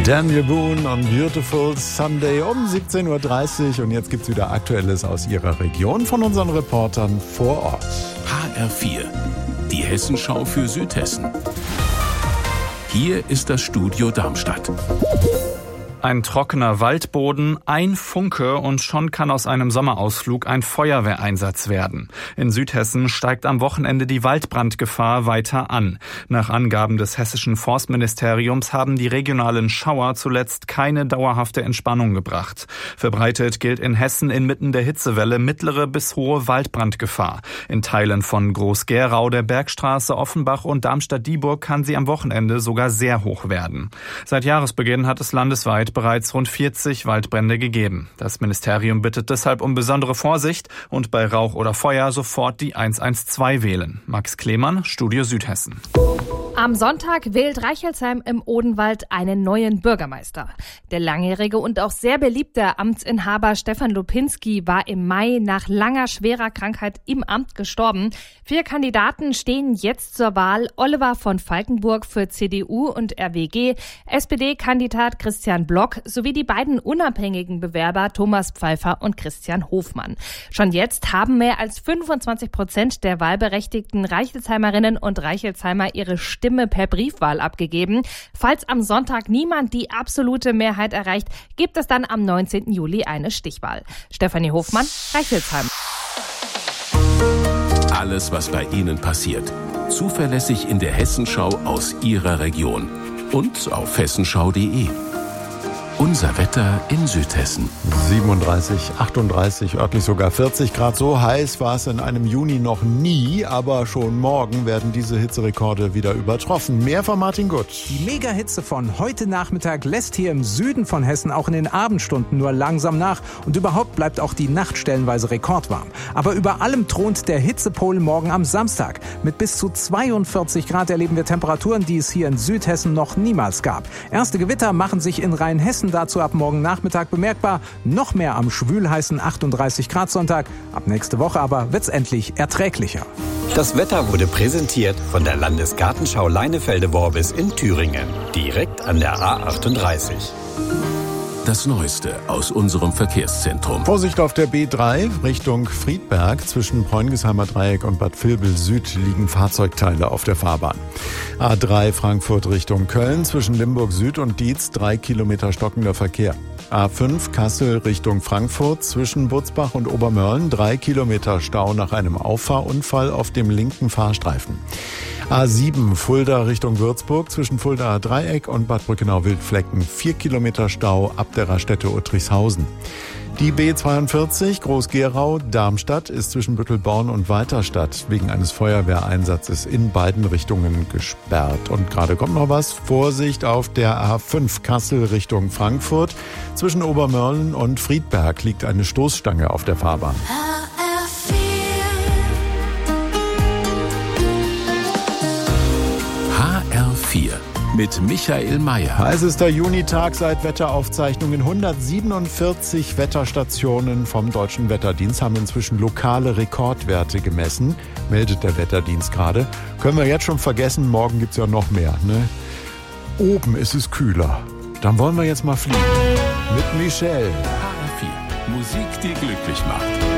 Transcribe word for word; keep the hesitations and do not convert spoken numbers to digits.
Daniel Boone on Beautiful Sunday um siebzehn Uhr dreißig. Und jetzt gibt's wieder Aktuelles aus Ihrer Region von unseren Reportern vor Ort. H R vier, die Hessenschau für Südhessen. Hier ist das Studio Darmstadt. Ein trockener Waldboden, ein Funke und schon kann aus einem Sommerausflug ein Feuerwehreinsatz werden. In Südhessen steigt am Wochenende die Waldbrandgefahr weiter an. Nach Angaben des hessischen Forstministeriums haben die regionalen Schauer zuletzt keine dauerhafte Entspannung gebracht. Verbreitet gilt in Hessen inmitten der Hitzewelle mittlere bis hohe Waldbrandgefahr. In Teilen von Groß-Gerau, der Bergstraße, Offenbach und Darmstadt-Dieburg kann sie am Wochenende sogar sehr hoch werden. Seit Jahresbeginn hat es landesweit bereits rund vierzig Waldbrände gegeben. Das Ministerium bittet deshalb um besondere Vorsicht und bei Rauch oder Feuer sofort die eins eins zwei wählen. Max Klemann, Studio Südhessen. Am Sonntag wählt Reichelsheim im Odenwald einen neuen Bürgermeister. Der langjährige und auch sehr beliebte Amtsinhaber Stefan Lupinski war im Mai nach langer schwerer Krankheit im Amt gestorben. Vier Kandidaten stehen jetzt zur Wahl: Oliver von Falkenburg für C D U und R W G, S P D-Kandidat Christian Block sowie die beiden unabhängigen Bewerber Thomas Pfeiffer und Christian Hofmann. Schon jetzt haben mehr als fünfundzwanzig Prozent der wahlberechtigten Reichelsheimerinnen und Reichelsheimer ihre Stimme per Briefwahl abgegeben. Falls am Sonntag niemand die absolute Mehrheit erreicht, gibt es dann am neunzehnten Juli eine Stichwahl. Stefanie Hofmann, Reichelsheim. Alles, was bei Ihnen passiert. Zuverlässig in der Hessenschau aus Ihrer Region. Und auf hessenschau punkt de. Unser Wetter in Südhessen. siebenunddreißig, achtunddreißig, örtlich sogar vierzig Grad. So heiß war es in einem Juni noch nie, aber schon morgen werden diese Hitzerekorde wieder übertroffen. Mehr von Martin Gutt. Die Mega-Hitze von heute Nachmittag lässt hier im Süden von Hessen auch in den Abendstunden nur langsam nach. Und überhaupt bleibt auch die Nacht stellenweise rekordwarm. Aber über allem thront der Hitzepol morgen am Samstag. Mit bis zu zweiundvierzig Grad erleben wir Temperaturen, die es hier in Südhessen noch niemals gab. Erste Gewitter machen sich in Rheinhessen dazu ab morgen Nachmittag bemerkbar. Noch mehr am schwülheißen achtunddreißig Grad Sonntag. Ab nächste Woche aber wird's endlich erträglicher. Das Wetter wurde präsentiert von der Landesgartenschau Leinefelde-Worbis in Thüringen. Direkt an der A achtunddreißig. Das Neueste aus unserem Verkehrszentrum. Vorsicht auf der B drei Richtung Friedberg. Zwischen Bräungesheimer Dreieck und Bad Vilbel Süd liegen Fahrzeugteile auf der Fahrbahn. A drei Frankfurt Richtung Köln. Zwischen Limburg Süd und Dietz drei Kilometer stockender Verkehr. A fünf Kassel Richtung Frankfurt. Zwischen Butzbach und Obermörlen drei Kilometer Stau nach einem Auffahrunfall auf dem linken Fahrstreifen. A sieben Fulda Richtung Würzburg. Zwischen Fuldaer Dreieck und Bad Brückenau-Wildflecken vier Kilometer Stau ab der Raststätte Uttrichshausen. Die B zweiundvierzig Groß-Gerau Darmstadt ist zwischen Büttelborn und Weiterstadt wegen eines Feuerwehreinsatzes in beiden Richtungen gesperrt. Und gerade kommt noch was. Vorsicht auf der A fünf Kassel Richtung Frankfurt. Zwischen Obermörlen und Friedberg liegt eine Stoßstange auf der Fahrbahn. H R vier mit Michael Mayer. Heißester Junitag seit Wetteraufzeichnungen. hundertsiebenundvierzig Wetterstationen vom Deutschen Wetterdienst haben inzwischen lokale Rekordwerte gemessen, meldet der Wetterdienst gerade. Können wir jetzt schon vergessen, morgen gibt's ja noch mehr. Ne? Oben ist es kühler. Dann wollen wir jetzt mal fliegen. Mit Michelle. H R vier, Musik, die glücklich macht.